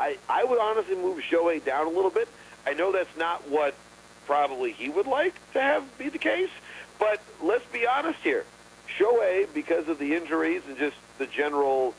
I would honestly move Shohei down a little bit. I know that's not what probably he would like to have be the case, but let's be honest here. Shohei, because of the injuries and just the general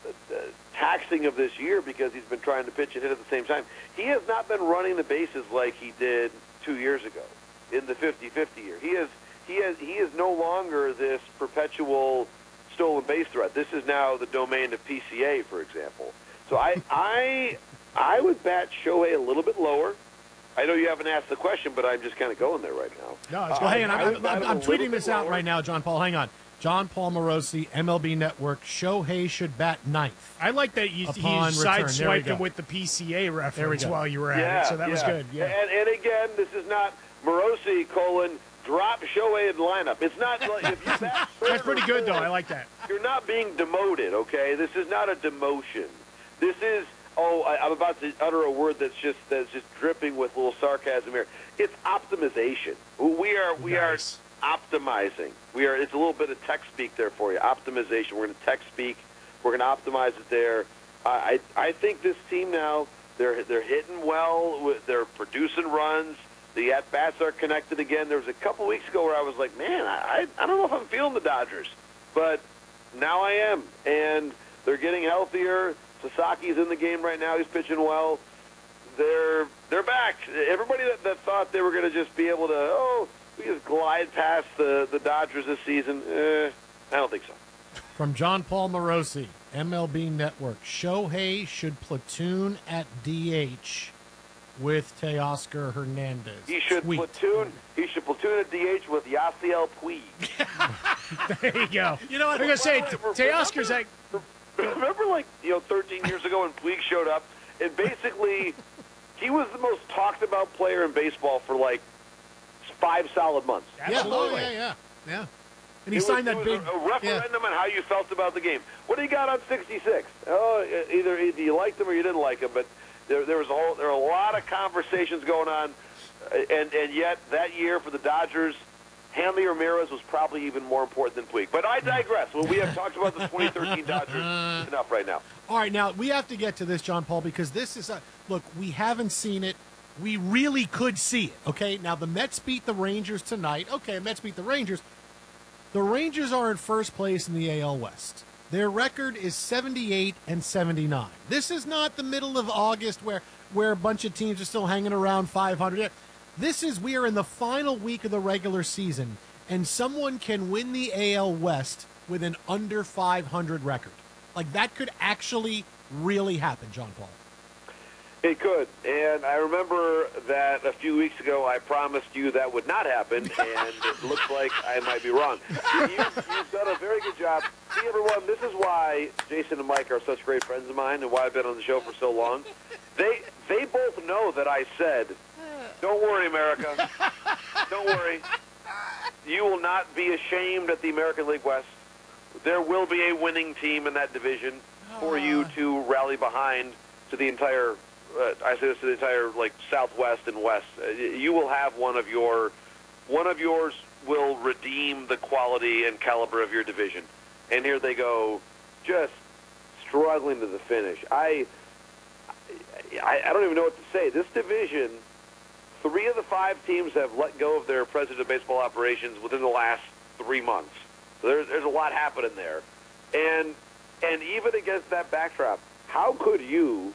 taxing of this year because he's been trying to pitch and hit at the same time, he has not been running the bases like he did 2 years ago in the 50-50 year. He is no longer this perpetual stolen base threat. This is now the domain of PCA, for example. So I would bat Shohei a little bit lower. I know you haven't asked the question, but I'm just kind of going there right now. No, well, hang on. I'm tweeting this out right now, John Paul. Hang on. John Paul Morosi, MLB Network. Shohei should bat ninth. I like that you sideswiped him with the PCA reference while you were at it, so that was good. Yeah. And again, this is not Morosi, drop Shohei in the lineup. It's not like if you bat That's pretty good, though. I like that. You're not being demoted, okay? This is not a demotion. This is, I'm about to utter a word that's just dripping with a little sarcasm here. It's optimization. We are optimizing. It's a little bit of tech speak there for you. Optimization. We're going to tech speak. We're going to optimize it there. I think this team now, they're hitting well. They're producing runs. The at-bats are connected again. There was a couple weeks ago where I was like, man, I don't know if I'm feeling the Dodgers. But now I am. And they're getting healthier. Sasaki's in the game right now. He's pitching well. They're back. Everybody that thought they were going to just be able to, we just glide past the Dodgers this season, I don't think so. From John Paul Morosi, MLB Network, Shohei should platoon at DH with Teoscar Hernandez. He should platoon at DH with Yasiel Puig. There you go. You know what? I'm going to say, Teoscar's like... Remember, 13 years ago when Puig showed up, and basically he was the most talked about player in baseball for 5 solid months. Absolutely. Yeah. And he signed that big a referendum on how you felt about the game. What do you got on 66? Either you liked him or you didn't like him, but there were a lot of conversations going on, and yet that year for the Dodgers, Hanley Ramirez was probably even more important than Puig. But I digress. Well, we have talked about the 2013 Dodgers enough right now. All right, now we have to get to this, John Paul, because this is look, we haven't seen it. We really could see it, okay? Now, the Mets beat the Rangers tonight. Okay, Mets beat the Rangers. The Rangers are in first place in the AL West. Their record is 78-79. This is not the middle of August where a bunch of teams are still hanging around 500. We are in the final week of the regular season, and someone can win the AL West with an under 500 record. That could actually really happen, John Paul. It could, and I remember that a few weeks ago I promised you that would not happen, and it looks like I might be wrong. You've done a very good job. See, everyone, this is why Jason and Mike are such great friends of mine and why I've been on the show for so long. They both know that I said, don't worry, America. Don't worry. You will not be ashamed at the American League West. There will be a winning team in that division for you to rally behind to the entire I say this to the entire Southwest and West. You will have one of yours will redeem the quality and caliber of your division. And here they go, just struggling to the finish. I don't even know what to say. This division, 3 of the 5 teams have let go of their president of baseball operations within the last 3 months. So there's a lot happening there. And even against that backdrop, how could you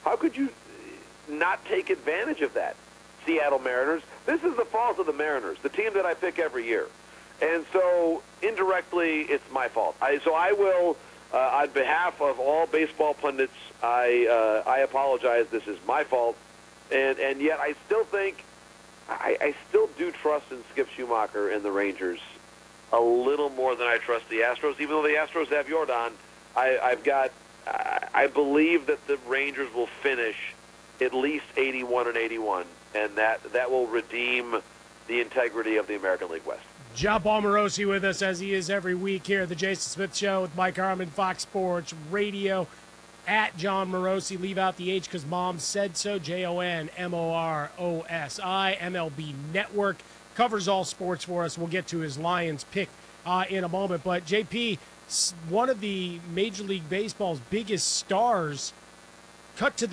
not take advantage of that? Seattle Mariners. This is the fault of the Mariners, the team that I pick every year. And so, indirectly, it's my fault. So I will, on behalf of all baseball pundits, I apologize. This is my fault. And yet I still think, I still do trust in Skip Schumacher and the Rangers a little more than I trust the Astros. Even though the Astros have Yordan, I believe that the Rangers will finish at least 81-81, and that will redeem the integrity of the American League West. John Paul Morosi with us, as he is every week here at the Jason Smith Show with Mike Harmon, Fox Sports Radio. At John Morosi, leave out the H because Mom said so. JONMOROSI, MLB Network. Covers all sports for us. We'll get to his Lions pick in a moment. But, JP, one of the Major League Baseball's biggest stars cut to the